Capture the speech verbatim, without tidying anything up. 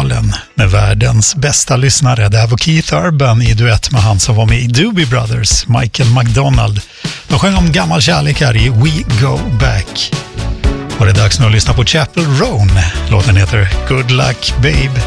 Festivalen med världens bästa lyssnare. Det här var Keith Urban i duett med han som var med i Doobie Brothers, Michael McDonald. De sjöng om gammal kärlek här i We Go Back. Och det är dags nu att lyssna på Chappell Roan. Låten heter Good Luck Babe.